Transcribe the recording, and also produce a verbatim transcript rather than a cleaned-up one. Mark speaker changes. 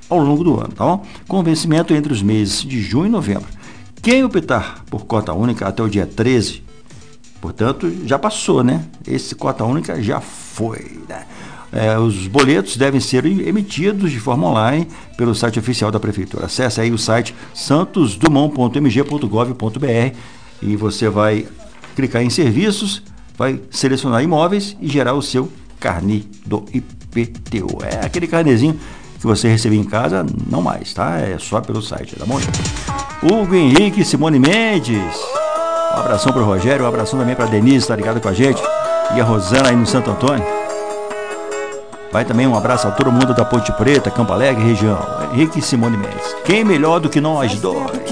Speaker 1: ao longo do ano, tá bom? Com vencimento entre os meses de junho e novembro. Quem optar por cota única até o dia treze, portanto, já passou, né? Esse cota única já foi, né? É, os boletos devem ser emitidos de forma online pelo site oficial da Prefeitura. Acesse aí o site santos dumont ponto m g ponto gov ponto b r e você vai clicar em serviços, vai selecionar imóveis e gerar o seu carnê do I P T U. É aquele carnezinho que você recebeu em casa, não mais, tá? É só pelo site, tá bom? Hugo Henrique, Simone Mendes, um abração pro Rogério, um abração também pra Denise, tá ligado com a gente, e a Rosana aí no Santo Antônio. Vai também um abraço a todo mundo da Ponte Preta, Campo Alegre, região. Henrique e Simone Mendes. Quem melhor do que nós dois?